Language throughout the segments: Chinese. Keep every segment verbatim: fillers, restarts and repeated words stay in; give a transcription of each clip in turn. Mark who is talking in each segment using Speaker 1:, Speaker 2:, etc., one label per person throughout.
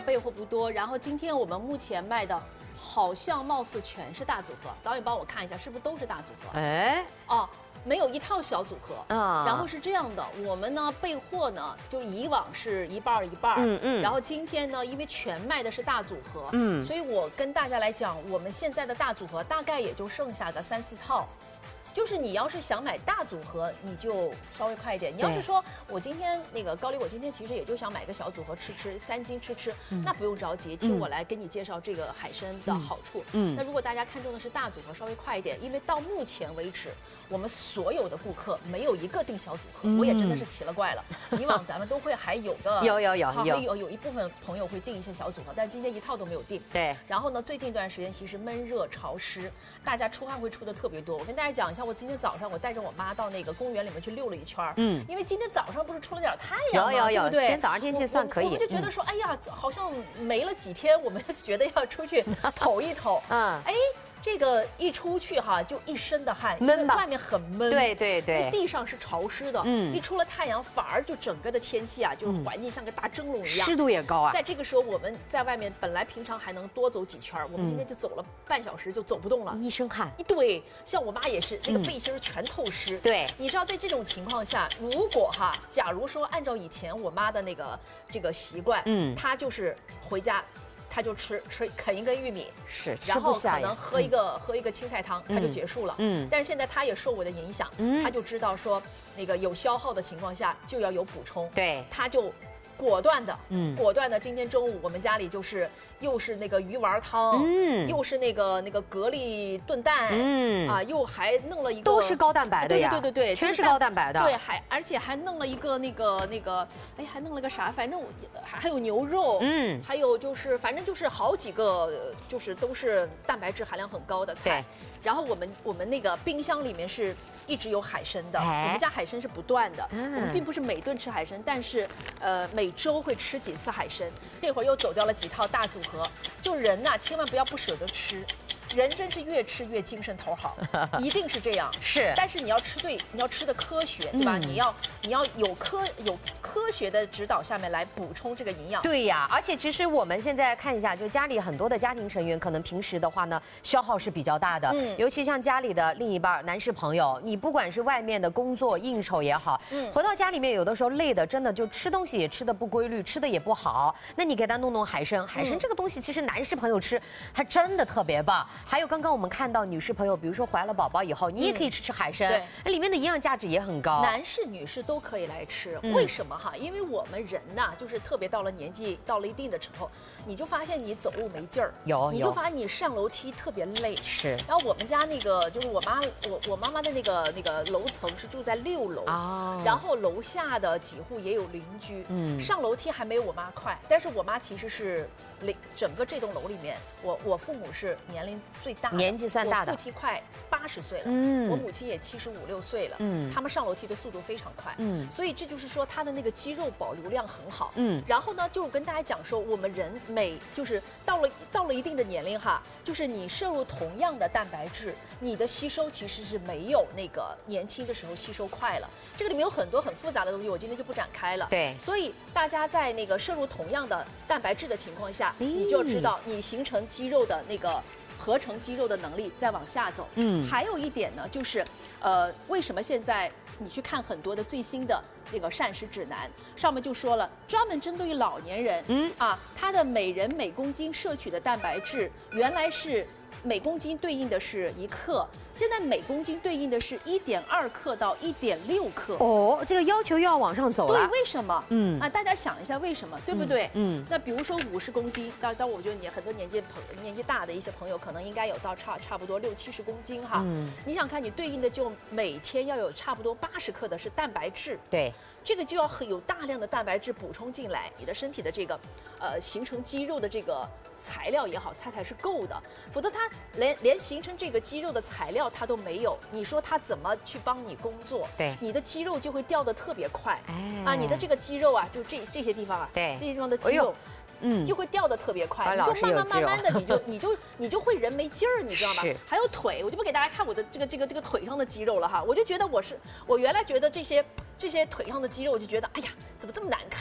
Speaker 1: 备货不多，然后今天我们目前卖的。 好像貌似全是大组合，导演帮我看一下，是不是都是大组合？
Speaker 2: 哎，
Speaker 1: 哦，没有一套小组合
Speaker 2: 啊。
Speaker 1: 然后是这样的，我们呢备货呢，就以往是一半一半，
Speaker 2: 嗯嗯。
Speaker 1: 然后今天呢，因为全卖的是大组合，
Speaker 2: 嗯，
Speaker 1: 所以我跟大家来讲，我们现在的大组合大概也就剩下个三四套。 就是你要是想买大组合，你就稍微快一点。你要是说我今天那个高丽，我今天其实也就想买个小组合吃吃，三斤吃吃，嗯、那不用着急，听我来跟你介绍这个海参的好处。嗯，那如果大家看中的是大组合，稍微快一点，因为到目前为止，我们所有的顾客没有一个订小组合，嗯、我也真的是奇了怪了。以往咱们都会还有的，
Speaker 2: 有有有有
Speaker 1: 有有一部分朋友会订一些小组合，但今天一套都没有订。
Speaker 2: 对。
Speaker 1: 然后呢，最近一段时间其实闷热潮湿，大家出汗会出的特别多。我跟大家讲一下，我今天早上我。 带着我妈到那个公园里面去溜了一圈，嗯，因为今天早上不是出了点太阳吗？
Speaker 2: 有有有，
Speaker 1: 对不对？
Speaker 2: 今天早上天气算可以，
Speaker 1: 我们就觉得说，哎呀，好像没了几天，我们觉得要出去抖一抖，嗯，哎。 这个一出去哈，就一身的汗，
Speaker 2: 闷吧，
Speaker 1: 外面很闷，
Speaker 2: 对对对，
Speaker 1: 地上是潮湿的，嗯，一出了太阳，反而就整个的天气啊，就是环境像个大蒸笼一样，
Speaker 2: 湿度也高啊。
Speaker 1: 在这个时候，我们在外面本来平常还能多走几圈，我们今天就走了半小时就走不动了，
Speaker 2: 一身汗。
Speaker 1: 对，像我妈也是，那个背心全透湿。
Speaker 2: 对，
Speaker 1: 你知道在这种情况下，如果哈，假如说按照以前我妈的那个这个习惯，嗯，她就是回家。 他就吃吃啃一根玉米，
Speaker 2: 是，
Speaker 1: 然后可能喝一个、嗯、喝一个青菜汤，他就结束了。嗯，但是现在他也受我的影响，嗯，他就知道说那个有消耗的情况下就要有补充，
Speaker 2: 对，
Speaker 1: 他就果断的，嗯，果断的。今天中午我们家里就是又是那个鱼丸汤，嗯，又是那个那个蛤蜊炖蛋，嗯，啊，又还弄了一个
Speaker 2: 都是高蛋白的呀，
Speaker 1: 对对对对，
Speaker 2: 全是高蛋白的，
Speaker 1: 对，还而且还弄了一个那个那个，哎，还弄了个啥？反正我还还有牛肉，嗯，还有就是反正就是好几个，就是都是蛋白质含量很高的菜。然后我们我们那个冰箱里面是一直有海参的，我们家海参是不断的，我们并不是每顿吃海参，但是呃每周会吃几次海参。这会儿又走掉了几套大组合，就人呐、啊，千万不要不舍得吃。 人真是越吃越精神头好，一定是这样。
Speaker 2: 是，
Speaker 1: 但是你要吃对，你要吃的科学，对吧？嗯、你要你要有科有科学的指导下面来补充这个营养。
Speaker 2: 对呀，而且其实我们现在看一下，就家里很多的家庭成员，可能平时的话呢，消耗是比较大的。嗯，尤其像家里的另一半男士朋友，你不管是外面的工作应酬也好，嗯，回到家里面有的时候累的，真的就吃东西也吃的不规律，吃的也不好。那你给他弄弄海参，海参这个东西其实男士朋友吃还真的特别棒。 还有刚刚我们看到女士朋友，比如说怀了宝宝以后，你也可以吃吃海参，对，里面的营养价值也很高。
Speaker 1: 男士、女士都可以来吃，嗯、为什么哈？因为我们人呐，就是特别到了年纪，到了一定的时候，你就发现你走路没劲儿，
Speaker 2: 有，
Speaker 1: 你就发现你上楼梯特别累。
Speaker 2: 是。
Speaker 1: 然后我们家那个就是我妈，我我妈妈的那个那个楼层是住在六楼啊，然后楼下的几户也有邻居，嗯，上楼梯还没有我妈快，但是我妈其实是整个这栋楼里面，我我父母是年龄最大。
Speaker 2: 年纪算大的，
Speaker 1: 我父亲快八十岁了，嗯，我母亲也七十五六岁了，嗯，他们上楼梯的速度非常快，嗯，所以这就是说他的那个肌肉保留量很好，嗯，然后呢，就跟大家讲说，我们人每就是到了到了一定的年龄哈，就是你摄入同样的蛋白质，你的吸收其实是没有那个年轻的时候吸收快了。这个里面有很多很复杂的东西，我今天就不展开了。
Speaker 2: 对，
Speaker 1: 所以大家在那个摄入同样的蛋白质的情况下，你就知道你形成肌肉的那个。 合成肌肉的能力再往下走，嗯，还有一点呢，就是，呃，为什么现在你去看很多的最新的那个膳食指南，上面就说了，专门针对于老年人，嗯啊，他的每人每公斤摄取的蛋白质原来是每公斤对应的是一克，现在每公斤对应的是一点二克到一点六克。
Speaker 2: 哦，这个要求又要往上走了。
Speaker 1: 对，为什么？嗯啊，大家想一下为什么，对不对？嗯，嗯那比如说五十公斤，当当我觉得你很多年纪朋年纪大的一些朋友，可能应该有到差差不多六七十公斤哈。嗯，你想看，你对应的就每天要有差不多八十克的是蛋白质。
Speaker 2: 对，
Speaker 1: 这个就要有大量的蛋白质补充进来，你的身体的这个，呃，形成肌肉的这个。 材料也好，它才是够的，否则它连连形成这个肌肉的材料它都没有，你说它怎么去帮你工作？
Speaker 2: 对，
Speaker 1: 你的肌肉就会掉得特别快，哎，啊，你的这个肌肉啊，就这这些地方啊，
Speaker 2: 对，
Speaker 1: 这些地方的肌肉，嗯，就会掉得特别快，你就慢慢慢慢的，你就你就你就会人没劲儿，你知道吗？还有腿，我就不给大家看我的这个这个这个腿上的肌肉了哈，我就觉得我是我原来觉得这些这些腿上的肌肉，我就觉得哎呀，怎么这么难看？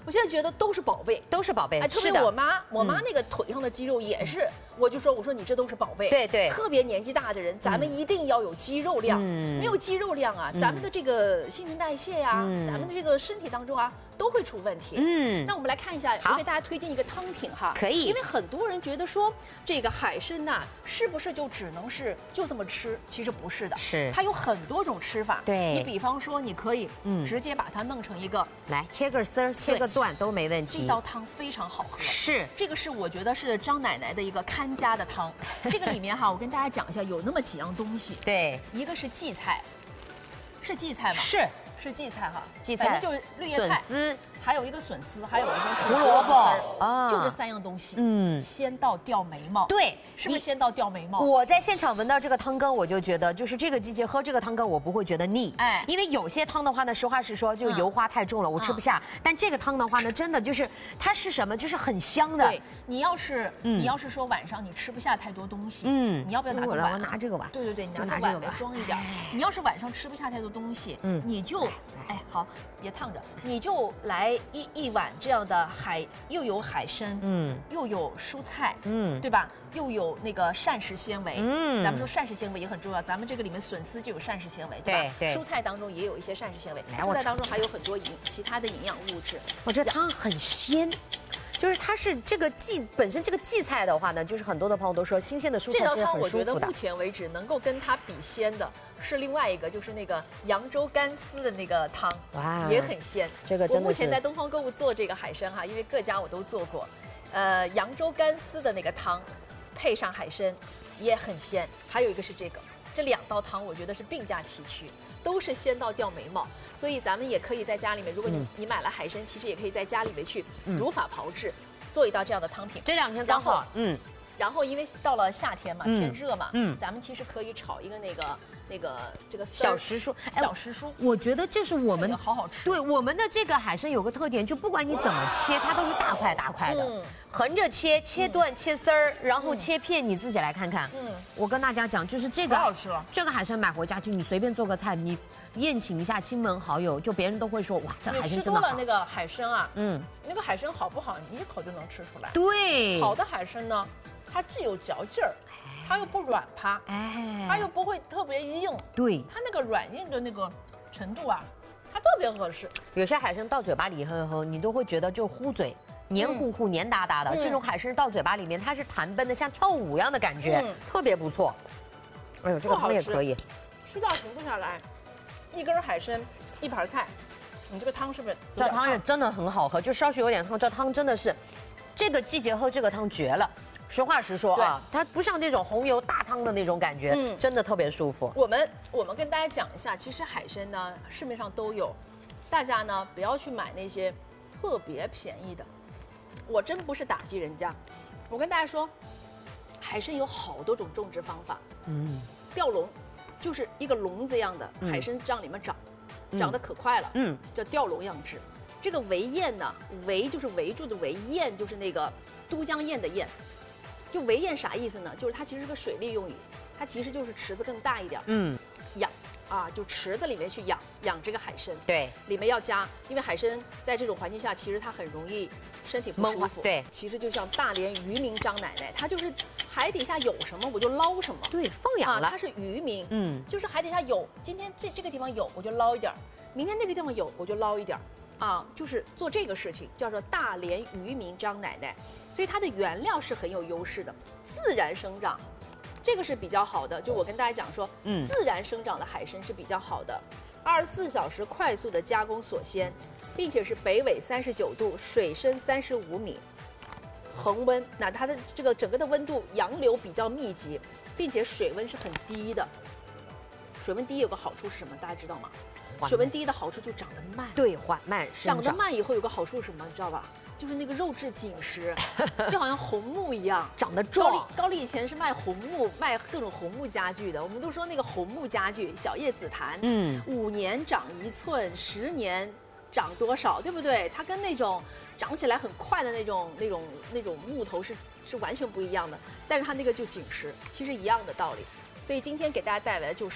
Speaker 1: 我现在觉得都是宝贝，
Speaker 2: 都是宝贝。
Speaker 1: 哎，特别我妈，我妈那个腿上的肌肉也是，我就说我说你这都是宝贝。
Speaker 2: 对对，
Speaker 1: 特别年纪大的人，咱们一定要有肌肉量，没有肌肉量啊，咱们的这个新陈代谢呀，咱们的这个身体当中啊。都会出问题。嗯，那我们来看一下，我给大家推荐一个汤品哈，
Speaker 2: 可以。
Speaker 1: 因为很多人觉得说这个海参呐，是不是就只能是就这么吃？其实不是的，
Speaker 2: 是
Speaker 1: 它有很多种吃法。
Speaker 2: 对，
Speaker 1: 你比方说，你可以嗯直接把它弄成一个，
Speaker 2: 来切个丝儿，切个段都没问题。
Speaker 1: 这道汤非常好喝，
Speaker 2: 是
Speaker 1: 这个是我觉得是张奶奶的一个看家的汤。这个里面哈，我跟大家讲一下，有那么几样东西。
Speaker 2: 对，
Speaker 1: 一个是荠菜，是荠菜吗？
Speaker 2: 是。
Speaker 1: 是荠菜哈，
Speaker 2: 荠菜，
Speaker 1: 反正就是绿叶菜，
Speaker 2: 笋丝，
Speaker 1: 还有一个笋丝，还有一个
Speaker 2: 胡萝卜
Speaker 1: 啊，就这三样东西。嗯，鲜到掉眉毛。
Speaker 2: 对，
Speaker 1: 是不是鲜到掉眉毛？
Speaker 2: 我在现场闻到这个汤羹，我就觉得，就是这个季节喝这个汤羹，我不会觉得腻。哎，因为有些汤的话呢，实话实说，就油花太重了，我吃不下。但这个汤的话呢，真的就是它是什么？就是很香的。
Speaker 1: 对，你要是你要是说晚上你吃不下太多东西，嗯，你要不要拿个碗？
Speaker 2: 我拿这个碗。
Speaker 1: 对对对，你拿个碗来装一点。你要是晚上吃不下太多东西，嗯，你就。哎，好，别烫着，你就来一一碗这样的海，又有海参，嗯，又有蔬菜，嗯，对吧？又有那个膳食纤维，嗯，咱们说膳食纤维也很重要，咱们这个里面笋丝就有膳食纤维，对吧？对，蔬菜当中也有一些膳食纤维，蔬菜当中还有很多营其他的营养物质。
Speaker 2: 我这汤很鲜。就是它是这个荠本身这个荠菜的话呢，就是很多的朋友都说新鲜的蔬菜是很舒服的。
Speaker 1: 这道汤我觉得目前为止能够跟它比鲜的是另外一个，就是那个扬州干丝的那个汤，哇，也很鲜。
Speaker 2: 这个真的是。
Speaker 1: 我目前在东方购物做这个海参哈，因为各家我都做过，呃，扬州干丝的那个汤，配上海参也很鲜。还有一个是这个，这两道汤我觉得是并驾齐驱，都是鲜到掉眉毛。所以咱们也可以在家里面，如果你、嗯、你买了海参，其实也可以在家里面去如法炮制，嗯、做一道这样的汤品。
Speaker 2: 这两天刚好，嗯。
Speaker 1: 然后因为到了夏天嘛，天热嘛，嗯，咱们其实可以炒一个那个那个这个
Speaker 2: 小时蔬，
Speaker 1: 小时蔬。
Speaker 2: 我觉得这是我们
Speaker 1: 好好吃。
Speaker 2: 对，我们的这个海参有个特点，就不管你怎么切，它都是大块大块的，嗯、横着切、切段、切丝儿，然后切片，你自己来看看。嗯，我跟大家讲，就是这个，
Speaker 1: 好吃了。
Speaker 2: 这个海参买回家去，你随便做个菜，你宴请一下亲朋好友，就别人都会说哇，这海参真的好。
Speaker 1: 吃多了那个海参啊，嗯，那个海参好不好，你一口就能吃出来。
Speaker 2: 对，
Speaker 1: 好的海参呢。它既有嚼劲儿，它又不软趴，哎，它又不会特别硬，
Speaker 2: 对，
Speaker 1: 它那个软硬的那个程度啊，它特别合适。
Speaker 2: 有些海参到嘴巴里以后，后你都会觉得就糊嘴，黏糊糊、黏哒哒的。嗯、这种海参到嘴巴里面，它是弹奔的，像跳舞一样的感觉，嗯、特别不错。哎呦，这个汤也可以，
Speaker 1: 吃到停不下来。一根海参，一盘菜，你这个汤是不是？
Speaker 2: 这汤也真的很好喝，就稍许有点汤，这汤真的是，这个季节喝这个汤绝了。实话实说啊，它不像那种红油大汤的那种感觉，嗯，真的特别舒服。
Speaker 1: 我们我们跟大家讲一下，其实海参呢市面上都有，大家呢不要去买那些特别便宜的。我真不是打击人家，我跟大家说，海参有好多种种植方法。嗯，吊笼就是一个笼子一样的海参这样里面长，嗯、长得可快了，嗯，叫吊笼养殖。这个围堰呢，围就是围住的围，堰就是那个都江堰的堰。就围堰啥意思呢？就是它其实是个水利用语，它其实就是池子更大一点，嗯，养啊，就池子里面去养养这个海参，
Speaker 2: 对，
Speaker 1: 里面要加，因为海参在这种环境下，其实它很容易身体不舒服，
Speaker 2: 对，
Speaker 1: 其实就像大连渔民张奶奶，她就是海底下有什么我就捞什么，
Speaker 2: 对，放养了，
Speaker 1: 她是渔民，嗯，就是海底下有，今天这这个地方有我就捞一点，明天那个地方有我就捞一点。啊，就是做这个事情，叫做大连渔民张奶奶，所以它的原料是很有优势的，自然生长，这个是比较好的。就我跟大家讲说，嗯，自然生长的海参是比较好的，二十四小时快速的加工锁鲜，并且是北纬三十九度，水深三十五米，恒温，那它的这个整个的温度洋流比较密集，并且水温是很低的。水温低有个好处是什么？大家知道吗？水温低的好处就长得慢，
Speaker 2: 对，缓慢
Speaker 1: 长得慢以后有个好处是什么？你知道吧？就是那个肉质紧实，就好像红木一样，
Speaker 2: 长得壮。
Speaker 1: 高丽高丽以前是卖红木，卖各种红木家具的。我们都说那个红木家具，小叶紫檀，嗯，五年长一寸，十年长多少，对不对？它跟那种长起来很快的那种那种那种木头是是完全不一样的。但是它那个就紧实，其实一样的道理。所以今天给大家带来的就是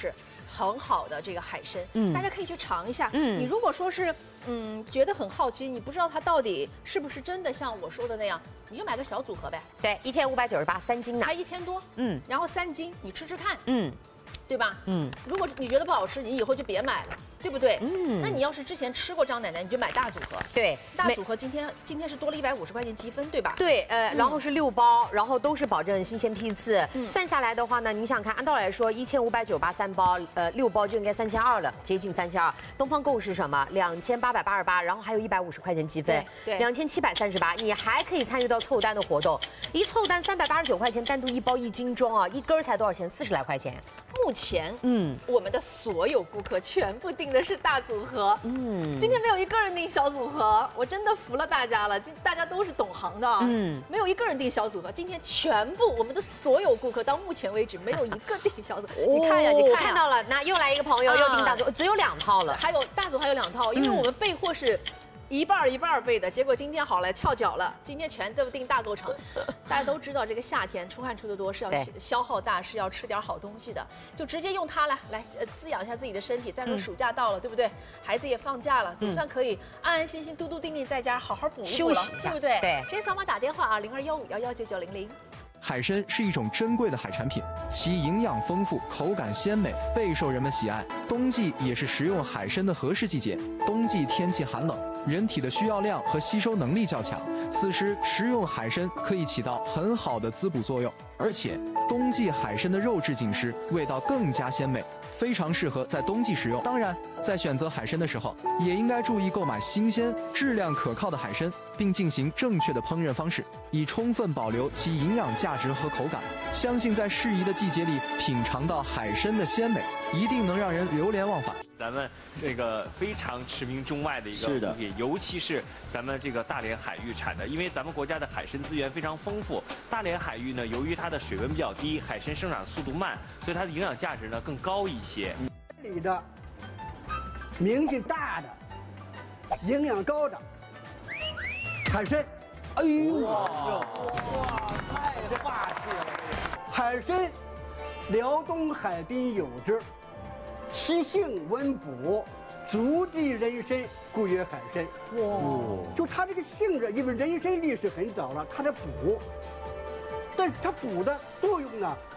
Speaker 1: 很好的这个海参，嗯，大家可以去尝一下。嗯，你如果说是嗯觉得很好奇，你不知道它到底是不是真的像我说的那样，你就买个小组合呗。
Speaker 2: 对，一千五百九十八三斤呢，
Speaker 1: 才一千多。嗯，然后三斤，你吃吃看。嗯。对吧？嗯，如果你觉得不好吃，你以后就别买了，对不对？嗯，那你要是之前吃过张奶奶，你就买大组合。
Speaker 2: 对，
Speaker 1: 大组合今天今天是多了一百五十块钱积分，对吧？
Speaker 2: 对，呃，然后是六包，然后都是保证新鲜批次。嗯，算下来的话呢，你想看，按道理来说，一千五百九十八三包，呃，六包就应该三千二了，接近三千二。东方购是什么？两千八百八十八，然后还有一百五十块钱积分，
Speaker 1: 对，
Speaker 2: 两千七百三十八，你还可以参与到凑单的活动，一凑单三百八十九块钱，单独一包一斤装啊，一根才多少钱？四十来块钱。
Speaker 1: 目前，嗯，我们的所有顾客全部订的是大组合，嗯，今天没有一个人订小组合，我真的服了大家了，今大家都是懂行的，嗯，没有一个人订小组合，今天全部我们的所有顾客到目前为止没有一个订小组合，你看呀，你看呀，
Speaker 2: 看到了，那又来一个朋友又订大组，只有两套了，
Speaker 1: 还有大组还有两套，因为我们备货是。一半一半备的，结果今天好了翘脚了，今天全都订大购城。大家都知道这个夏天出汗出得多是要消耗大，是要吃点好东西的，就直接用它来来呃滋养一下自己的身体。再说暑假到了，嗯、对不对？孩子也放假了，总算可以安安心心、嘟嘟定定在家好好补一补了，对不对？
Speaker 2: 对，
Speaker 1: 直接扫码打电话啊，零二幺五幺幺九九零零。
Speaker 3: 海参是一种珍贵的海产品，其营养丰富，口感鲜美，备受人们喜爱。冬季也是食用海参的合适季节。冬季天气寒冷，人体的需要量和吸收能力较强，此时食用海参可以起到很好的滋补作用。而且，冬季海参的肉质紧实，味道更加鲜美，非常适合在冬季食用。当然，在选择海参的时候，也应该注意购买新鲜、质量可靠的海参，并进行正确的烹饪方式，以充分保留其营养价值和口感。相信在适宜的季节里品尝到海参的鲜美，一定能让人流连忘返。
Speaker 4: 咱们这个非常驰名中外的一个物品，尤其是咱们这个大连海域产的，因为咱们国家的海参资源非常丰富。大连海域呢，由于它的水温比较低，海参生长速度慢，所以它的营养价值呢更高一些。
Speaker 5: 这里的名气大的、营养高的海参，哎呦哇，太霸气了！海参，辽东海滨有之。其性温补，足济人参，故曰海参。哇！就它这个性质，因为人参历史很早了，它的补，但是它补的作用呢，